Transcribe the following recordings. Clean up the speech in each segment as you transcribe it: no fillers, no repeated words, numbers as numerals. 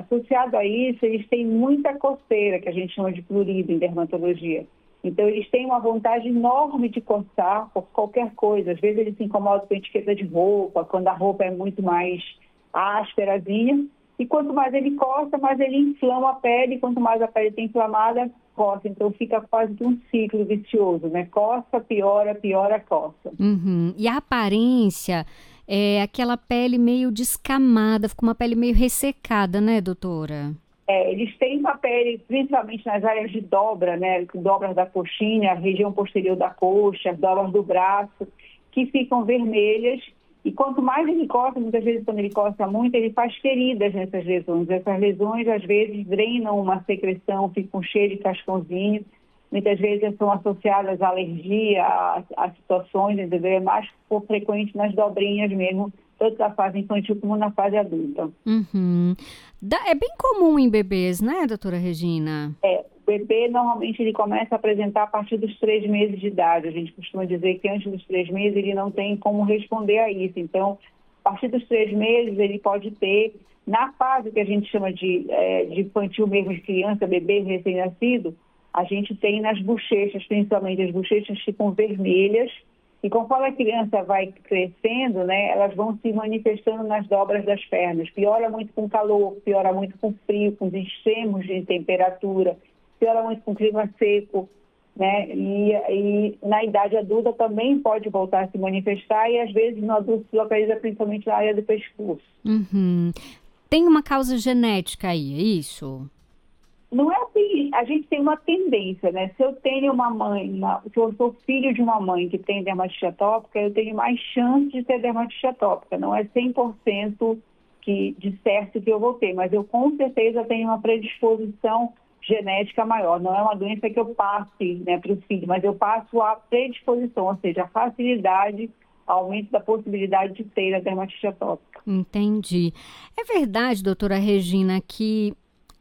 associado a isso, eles têm muita coceira, que a gente chama de prurido em dermatologia. Então, eles têm uma vontade enorme de coçar por qualquer coisa. Às vezes, eles se incomodam com a etiqueta de roupa, quando a roupa é muito mais ásperazinha. E quanto mais ele coça, mais ele inflama a pele. E quanto mais a pele está inflamada, coça. Então, fica quase que um ciclo vicioso, né? Coça, piora, piora, coça. Uhum. E a aparência é aquela pele meio descamada, fica uma pele meio ressecada, né, doutora? Eles têm uma pele, principalmente nas áreas de dobra, né? Dobras da coxinha, a região posterior da coxa, as dobras do braço, que ficam vermelhas. E quanto mais ele coça, muitas vezes quando ele coça muito, ele faz feridas nessas lesões. Essas lesões, às vezes, drenam uma secreção, ficam cheias de cascãozinho. Muitas vezes são associadas à alergia, a situações, entendeu? É mais frequente nas dobrinhas mesmo, tanto na fase infantil como na fase adulta. Uhum. É bem comum em bebês, né, doutora Regina? O bebê normalmente ele começa a apresentar a partir dos 3 meses de idade. A gente costuma dizer que antes dos 3 meses ele não tem como responder a isso. Então, a partir dos 3 meses ele pode ter, na fase que a gente chama de infantil mesmo, de criança, bebê recém-nascido, a gente tem nas bochechas, principalmente as bochechas ficam vermelhas. E conforme a criança vai crescendo, né, elas vão se manifestando nas dobras das pernas. Piora muito com calor, piora muito com frio, com os extremos de temperatura, piora muito com clima seco, né? E na idade adulta também pode voltar a se manifestar e às vezes no adulto se localiza principalmente na área do pescoço. Uhum. Tem uma causa genética aí, é isso? Não é assim, a gente tem uma tendência, né? Se eu tenho uma mãe, se eu sou filho de uma mãe que tem dermatite atópica, eu tenho mais chance de ter dermatite atópica. Não é 100% de certo que eu vou ter, mas eu com certeza tenho uma predisposição genética maior. Não é uma doença que eu passe, né, para o filho, mas eu passo a predisposição, ou seja, a facilidade, aumento da possibilidade de ter a dermatite atópica. Entendi. É verdade, doutora Regina, que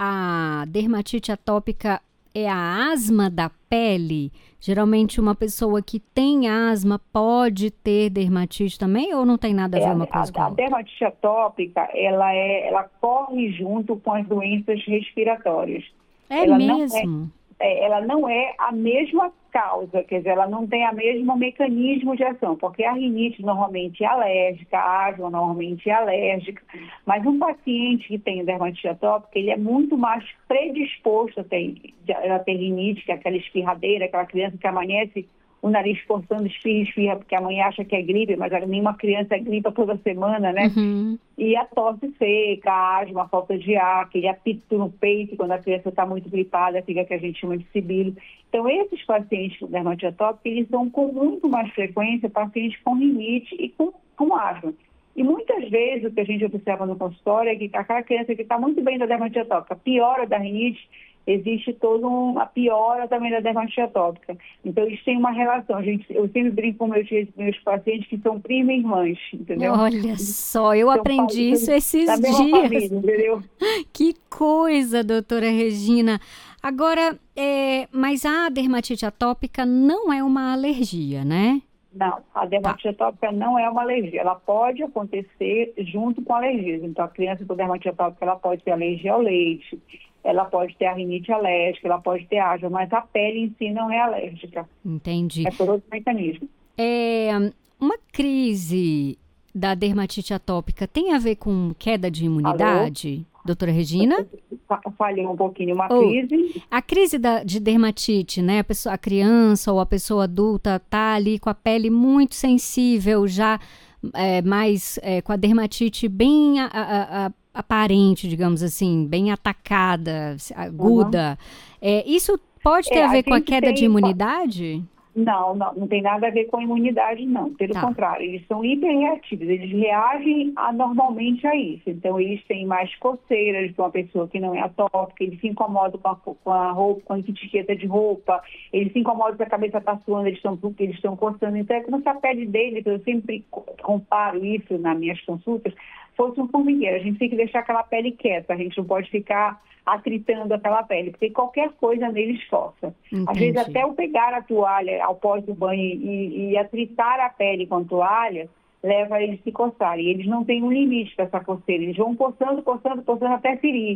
a dermatite atópica é a asma da pele? Geralmente uma pessoa que tem asma pode ter dermatite também ou não tem nada a ver uma coisa com a A outra? dermatite atópica, ela corre junto com as doenças respiratórias. É Ela não é, mesmo? ela não é a mesma causa, quer dizer, ela não tem o mesmo mecanismo de ação, porque a rinite normalmente é alérgica, a asma normalmente é alérgica, mas um paciente que tem dermatite atópica, ele é muito mais predisposto a ter rinite, que é aquela espirradeira, aquela criança que amanhece o nariz forçando espirra, porque a mãe acha que é gripe, mas nenhuma criança gripa toda semana, né? Uhum. E a tosse seca, a asma, a falta de ar, aquele apito no peito, quando a criança está muito gripada, fica que a gente chama de sibilo. Então, esses pacientes com dermatite atópica, eles são com muito mais frequência pacientes com rinite e com asma. E muitas vezes o que a gente observa no consultório é que aquela criança que está muito bem da dermatite atópica piora da rinite, existe toda uma piora também da dermatite atópica. Então, eles têm uma relação. Eu sempre brinco com meus pacientes que são prima e irmãs, entendeu? Olha só, eu São aprendi isso da esses mesma dias. família, entendeu? Que coisa, doutora Regina. Agora, mas a dermatite atópica não é uma alergia, né? Não, a Tá. dermatite atópica não é uma alergia. Ela pode acontecer junto com alergias. Então, a criança com dermatite atópica, ela pode ter alergia ao leite, ela pode ter a rinite alérgica, ela pode ter asma, mas a pele em si não é alérgica. Entendi. É por outro mecanismo. É, uma crise da dermatite atópica tem a ver com queda de Alô? imunidade, doutora Regina? Falhei um pouquinho. Uma Ou crise. a crise de dermatite, né? A criança ou a pessoa adulta tá ali com a pele muito sensível, já com a dermatite bem aparente, digamos assim, bem atacada, Uhum. aguda. Isso pode ter a A ver com a gente queda de tem. imunidade? Não tem nada a ver com a imunidade, não. Pelo Tá. contrário, eles são hiperreativos, eles reagem anormalmente a isso. Então, eles têm mais coceiras de uma pessoa que não é atópica, eles se incomodam com a roupa, com a etiqueta de roupa, eles se incomodam se a cabeça está suando, eles estão coçando. Então, é como se a pele deles, eu sempre comparo isso nas minhas consultas, fosse um formigueiro. A gente tem que deixar aquela pele quieta, a gente não pode ficar atritando aquela pele, porque qualquer coisa neles coça. Às vezes Entendi. até eu pegar a toalha ao pós do banho e atritar a pele com a toalha, leva eles a se coçarem. E eles não têm um limite para essa coceira. Eles vão coçando, coçando, coçando até ferir.